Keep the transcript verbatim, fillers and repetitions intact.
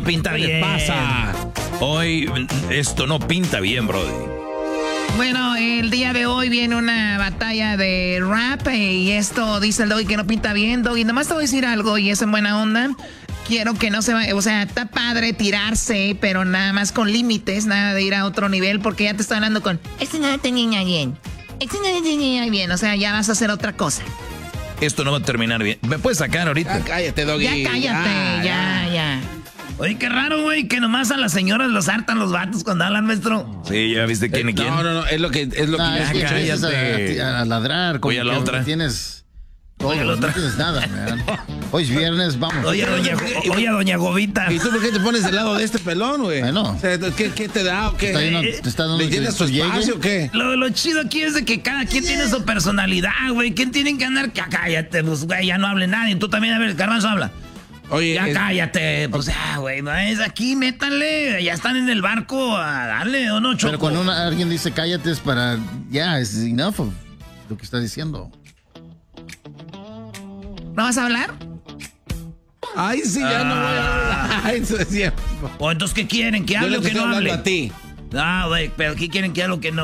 no pinta bien. ¿Qué pasa? Hoy esto no pinta bien, brody. Bueno, el día de hoy viene una batalla de rap y esto dice el Doggy que no pinta bien. Doggy, nomás te voy a decir algo y es en buena onda. Quiero que no se vaya, o sea, está padre tirarse, pero nada más con límites, nada de ir a otro nivel porque ya te está hablando con este no te niña bien, este no te niña bien, o sea, ya vas a hacer otra cosa. Esto no va a terminar bien. ¿Me puedes sacar ahorita? Ya cállate, Doggy. Ya cállate, ah, ya, ya. ya. Oye, qué raro, güey, que nomás a las señoras los hartan los vatos cuando hablan, maestro. Sí, ya viste quién eh, y quién. No, no, no, es lo que es lo no, que es que cállate. A, a ladrar, como Voy a la otra. Que tienes todo, Voy a la otra. no tienes nada, man. Hoy es viernes, vamos. Oye, doña, oye, doña Gobita. ¿Y tú por qué te pones del lado de este pelón, güey? Bueno. O sea, ¿qué, ¿Qué te da o qué? ¿Te está, lleno, te está dando ¿Le llenas su espacio o qué? Lo, lo chido aquí es de que cada quien tiene su personalidad, güey. ¿Quién tienen que andar? Cállate, pues, güey, ya no hable nadie. Tú también, a ver, Garbanzo habla. Oye, ya es... cállate, pues ya, güey, no es aquí, métanle, ya están en el barco, a darle, ¿o no, Choco? Pero cuando una, alguien dice cállate es para, ya, es enough of lo que está diciendo. ¿No vas a hablar? Ay, sí, ya ah. no voy a hablar. Ay, eso es cierto. O entonces, ¿qué quieren? ¿Que hable o que no hable? A ti. Ah, güey, pero ¿qué quieren que hable o que no?